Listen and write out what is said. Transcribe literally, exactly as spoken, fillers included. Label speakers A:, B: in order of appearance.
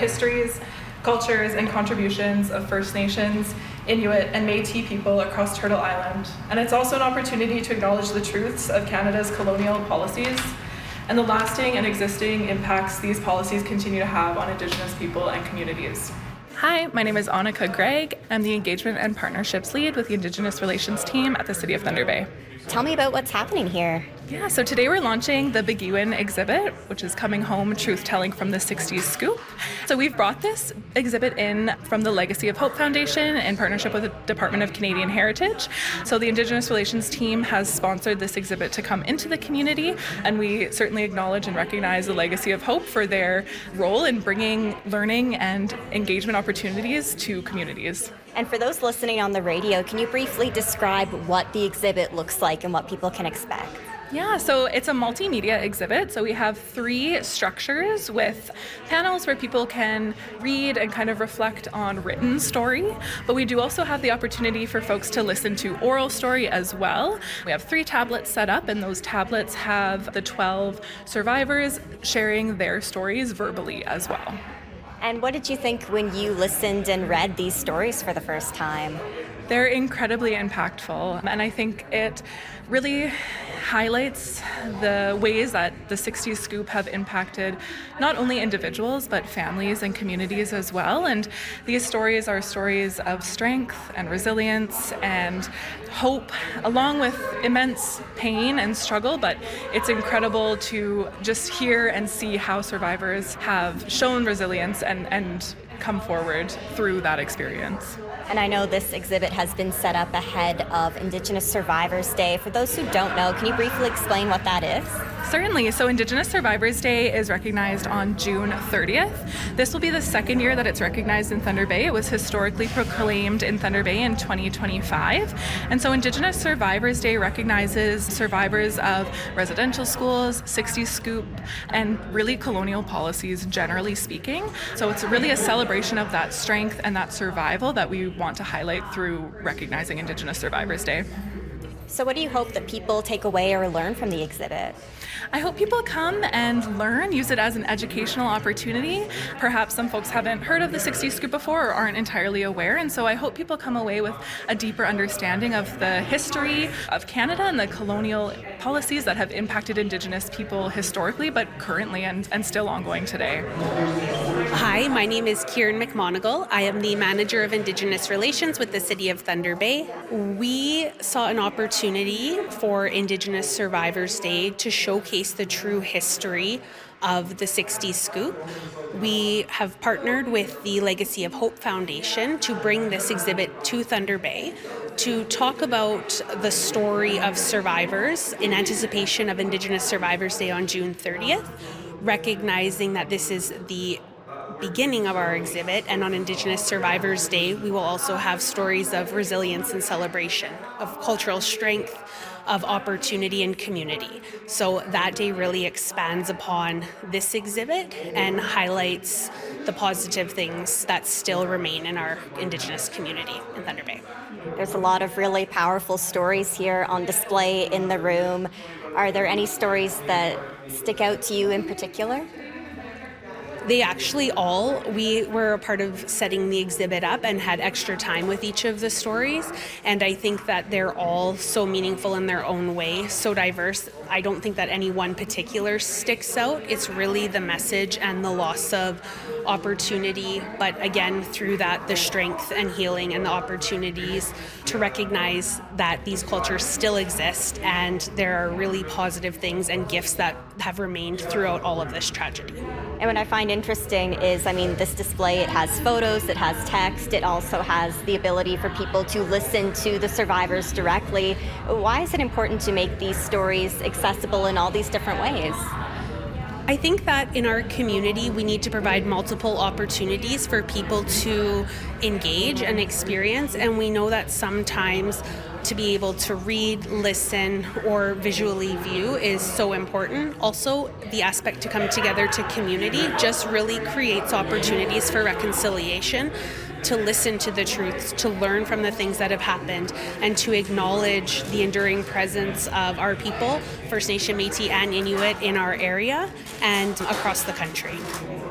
A: histories, cultures, and contributions of First Nations, Inuit, and Métis people across Turtle Island. And it's also an opportunity to acknowledge the truths of Canada's colonial policies and the lasting and existing impacts these policies continue to have on Indigenous people and communities. Hi, my name is Annika Gregg. I'm the Engagement and Partnerships Lead with the Indigenous Relations Team at the City of Thunder Bay.
B: Tell me about what's happening here.
A: Yeah, so today we're launching the Beguine exhibit, which is Coming Home, Truth-Telling from the sixties Scoop. So we've brought this exhibit in from the Legacy of Hope Foundation in partnership with the Department of Canadian Heritage. So the Indigenous Relations team has sponsored this exhibit to come into the community, and we certainly acknowledge and recognize the Legacy of Hope for their role in bringing learning and engagement opportunities to communities.
B: And for those listening on the radio, can you briefly describe what the exhibit looks like and what people can expect?
A: Yeah, so it's a multimedia exhibit. So we have three structures with panels where people can read and kind of reflect on written story. But we do also have the opportunity for folks to listen to oral story as well. We have three tablets set up, and those tablets have the twelve survivors sharing their stories verbally as well.
B: And what did you think when you listened and read these stories for the first time?
A: They're incredibly impactful, and I think it really highlights the ways that the sixties Scoop have impacted not only individuals but families and communities as well. And these stories are stories of strength and resilience and hope, along with immense pain and struggle, but it's incredible to just hear and see how survivors have shown resilience and, and come forward through that experience.
B: And I know this exhibit has been set up ahead of Indigenous Survivors Day. For those who don't know, can you briefly explain what that is?
A: Certainly. So Indigenous Survivors Day is recognized on June thirtieth. This will be the second year that it's recognized in Thunder Bay. It was historically proclaimed in Thunder Bay in twenty twenty-five. And so Indigenous Survivors Day recognizes survivors of residential schools, sixties Scoop, and really colonial policies generally speaking. So it's really a celebration of that strength and that survival that we want to highlight through recognizing Indigenous Survivors Day.
B: So what do you hope that people take away or learn from the exhibit?
A: I hope people come and learn, use it as an educational opportunity. Perhaps some folks haven't heard of the sixties Scoop before or aren't entirely aware, and so I hope people come away with a deeper understanding of the history of Canada and the colonial policies that have impacted Indigenous people historically, but currently and, and still ongoing today.
C: Hi, my name is Kieran McMonigal. I am the Manager of Indigenous Relations with the City of Thunder Bay. We saw an opportunity for Indigenous Survivors Day to showcase the true history of the sixties Scoop. We have partnered with the Legacy of Hope Foundation to bring this exhibit to Thunder Bay to talk about the story of survivors in anticipation of Indigenous Survivors Day on June thirtieth, recognizing that this is the beginning of our exhibit, and on Indigenous Survivors Day we will also have stories of resilience and celebration, of cultural strength, of opportunity and community. So that day really expands upon this exhibit and highlights the positive things that still remain in our Indigenous community in Thunder Bay.
B: There's a lot of really powerful stories here on display in the room. Are there any stories that stick out to you in particular?
C: They actually all, we were a part of setting the exhibit up and had extra time with each of the stories. And I think that they're all so meaningful in their own way, so diverse. I don't think that any one particular sticks out. It's really the message and the loss of opportunity. But again, through that, the strength and healing and the opportunities to recognize that these cultures still exist and there are really positive things and gifts that have remained throughout all of this tragedy.
B: And what I find interesting is, I mean, this display, it has photos, it has text, it also has the ability for people to listen to the survivors directly. Why is it important to make these stories accessible in all these different ways?
C: I think that in our community, we need to provide multiple opportunities for people to engage and experience, and we know that sometimes to be able to read, listen, or visually view is so important. Also, the aspect to come together to community just really creates opportunities for reconciliation, to listen to the truths, to learn from the things that have happened, and to acknowledge the enduring presence of our people, First Nation, Métis, and Inuit in our area and across the country.